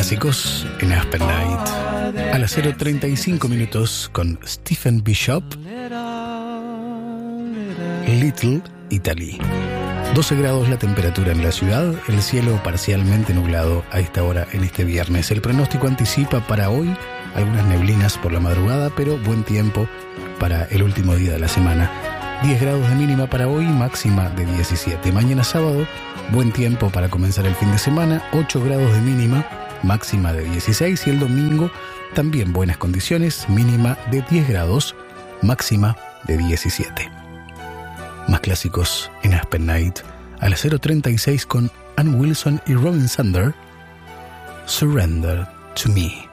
clásicos en Aspen Night. A las 0:35 minutos con Stephen Bishop, Little Italy. 12 grados la temperatura en la ciudad, el cielo parcialmente nublado a esta hora en este viernes. El pronóstico anticipa para hoy algunas neblinas por la madrugada, pero buen tiempo para el último día de la semana. 10 grados de mínima para hoy, máxima de 17. Mañana sábado, buen tiempo para comenzar el fin de semana, 8 grados de mínima, máxima de 16. Y el domingo, también buenas condiciones, mínima de 10 grados, máxima de 17. Más clásicos en Aspen Night, a las 0:36 con Ann Wilson y Robin Zander, Surrender to Me.